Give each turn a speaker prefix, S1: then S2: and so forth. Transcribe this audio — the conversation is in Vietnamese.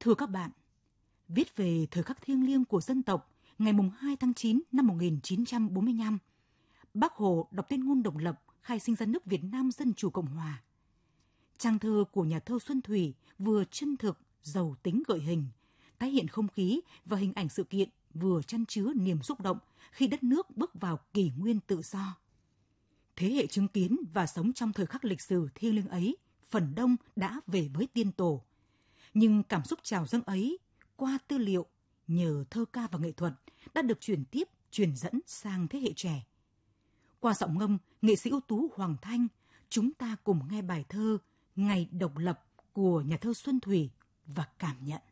S1: Thưa các bạn, viết về thời khắc thiêng liêng của dân tộc ngày 2 tháng 9 năm 1945, Bác Hồ đọc tuyên ngôn độc lập khai sinh ra nước Việt Nam Dân Chủ Cộng Hòa. Trang thơ của nhà thơ Xuân Thủy vừa chân thực, giàu tính gợi hình, tái hiện không khí và hình ảnh sự kiện vừa chan chứa niềm xúc động khi đất nước bước vào kỷ nguyên tự do. Thế hệ chứng kiến và sống trong thời khắc lịch sử thiêng liêng ấy, phần đông đã về với tiên tổ. Nhưng cảm xúc trào dâng ấy, qua tư liệu, nhờ thơ ca và nghệ thuật, đã được truyền tiếp, truyền dẫn sang thế hệ trẻ. Qua giọng ngâm, nghệ sĩ ưu tú Hoàng Thanh, chúng ta cùng nghe bài thơ Ngày Độc lập của nhà thơ Xuân Thủy và cảm nhận.